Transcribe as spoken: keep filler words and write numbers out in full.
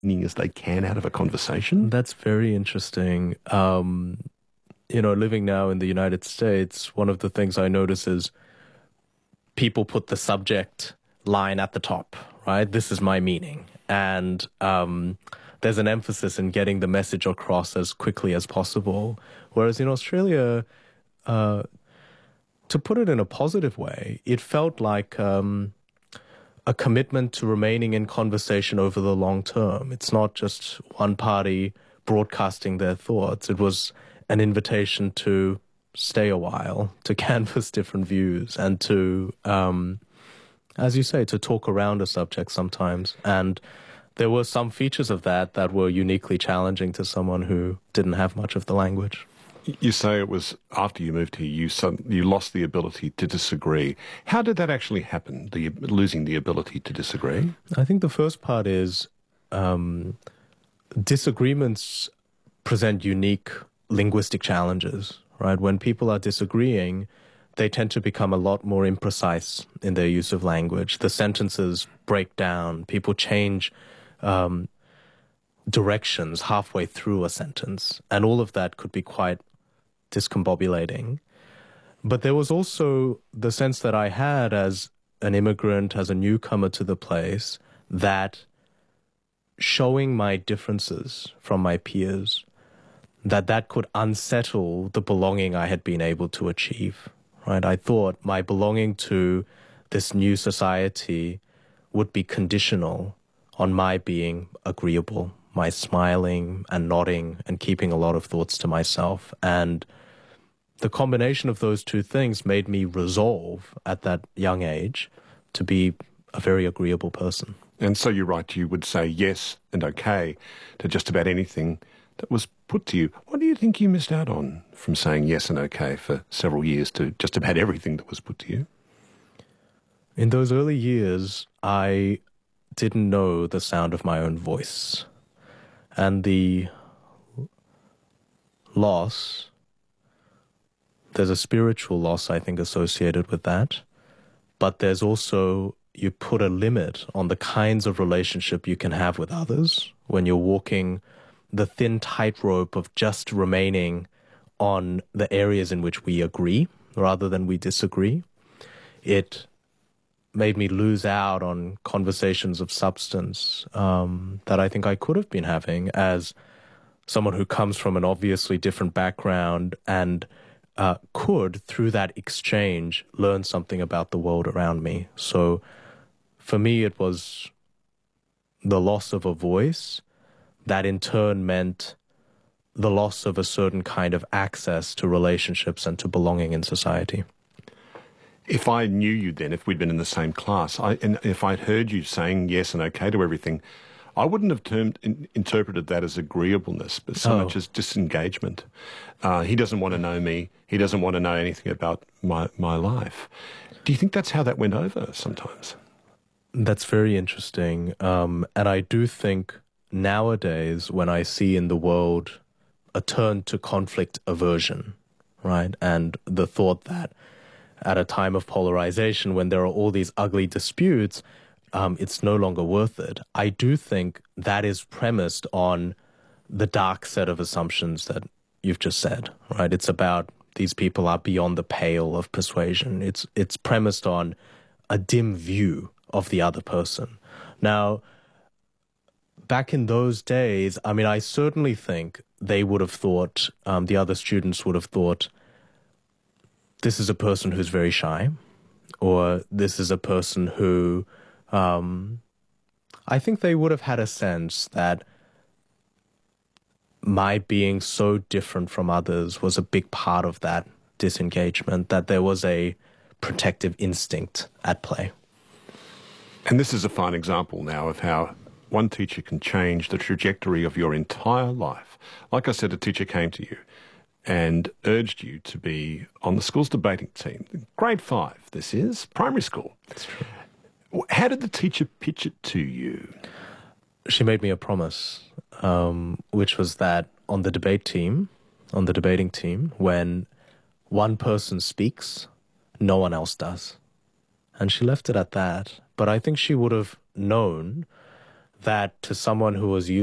as they can out of a conversation? That's very interesting. Um, you know, living now in the United States, one of the things I notice is people put the subject line at the top, right? This is my meaning. And um, there's an emphasis in getting the message across as quickly as possible. Whereas in Australia, uh, to put it in a positive way, it felt like um, a commitment to remaining in conversation over the long term. It's not just one party broadcasting their thoughts. It was an invitation to stay a while, to canvass different views, and to, um, as you say, to talk around a subject sometimes. And there were some features of that that were uniquely challenging to someone who didn't have much of the language. You say it was after you moved here, you sud- you lost the ability to disagree. How did that actually happen, the losing the ability to disagree? I think the first part is um, disagreements present unique linguistic challenges, right? When people are disagreeing, they tend to become a lot more imprecise in their use of language. The sentences break down. People change um, directions halfway through a sentence, and all of that could be quite discombobulating. But there was also the sense that I had as an immigrant, as a newcomer to the place, that showing my differences from my peers, that that could unsettle the belonging I had been able to achieve, right? I thought my belonging to this new society would be conditional on my being agreeable, my smiling and nodding and keeping a lot of thoughts to myself. And the combination of those two things made me resolve at that young age to be a very agreeable person. And so you're right, you would say yes and okay to just about anything that was put to you. What do you think you missed out on from saying yes and okay for several years to just about everything that was put to you? In those early years, I didn't know the sound of my own voice. And the loss, there's a spiritual loss, I think, associated with that. But there's also, you put a limit on the kinds of relationship you can have with others when you're walking the thin tightrope of just remaining on the areas in which we agree rather than we disagree. It made me lose out on conversations of substance um, that I think I could have been having as someone who comes from an obviously different background and uh, could, through that exchange, learn something about the world around me. So for me, it was the loss of a voice that in turn meant the loss of a certain kind of access to relationships and to belonging in society. If I knew you then, if we'd been in the same class, I, and if I'd heard you saying yes and okay to everything, I wouldn't have termed, in, interpreted that as agreeableness, but so Oh. much as disengagement. Uh, he doesn't want to know me. He doesn't want to know anything about my, my life. Do you think that's how that went over sometimes? That's very interesting. Um, and I do think nowadays when I see in the world a turn to conflict aversion, right, and the thought that at a time of polarization when there are all these ugly disputes, um, it's no longer worth it. I do think that is premised on the dark set of assumptions that you've just said, right? It's about these people are beyond the pale of persuasion. It's it's premised on a dim view of the other person. Now, back in those days, I mean, I certainly think they would have thought, um, the other students would have thought, this is a person who's very shy, or this is a person who, um, I think they would have had a sense that my being so different from others was a big part of that disengagement, that there was a protective instinct at play. And this is a fine example now of how one teacher can change the trajectory of your entire life. Like I said, a teacher came to you and urged you to be on the school's debating team. Grade five, this is, primary school. That's true. How did the teacher pitch it to you? She made me a promise, um, which was that on the debate team, on the debating team, when one person speaks, no one else does. And she left it at that. But I think she would have known that to someone who was used